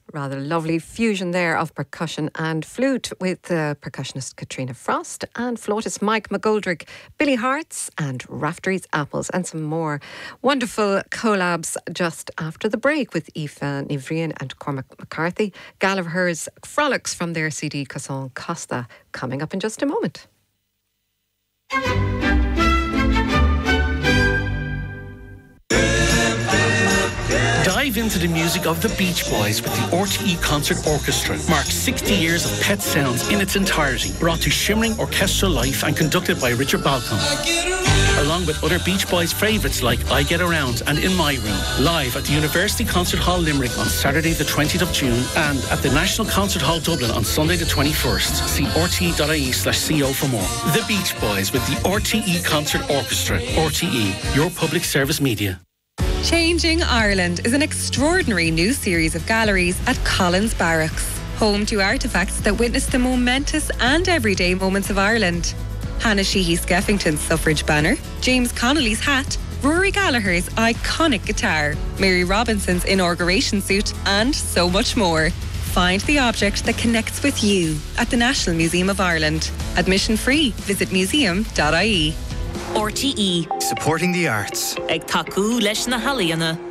Rather lovely fusion there of percussion and flute with percussionist Katrina Frost and flautist Mike McGoldrick, Billy Hart's and Raftery's Apples, and some more wonderful collabs just after the break with Aoife Nivrian and Cormac McCarthy. Gallagher's Frolics from their CD Casson Costa coming up in just a moment. Dive into the music of the Beach Boys with the RTE Concert Orchestra. Mark 60 years of Pet Sounds in its entirety, brought to shimmering orchestral life and conducted by Richard Balcom. Along with other Beach Boys favourites like I Get Around and In My Room. Live at the University Concert Hall Limerick on Saturday the 20th of June and at the National Concert Hall Dublin on Sunday the 21st. See rte.ie/co for more. The Beach Boys with the RTE Concert Orchestra. RTE, your public service media. Changing Ireland is an extraordinary new series of galleries at Collins Barracks, home to artefacts that witness the momentous and everyday moments of Ireland. Hannah Sheehy Skeffington's suffrage banner, James Connolly's hat, Rory Gallagher's iconic guitar, Mary Robinson's inauguration suit, and so much more. Find the object that connects with you at the National Museum of Ireland. Admission free. Visit museum.ie. RTE. Supporting the arts. Ag taku leis na halaíana.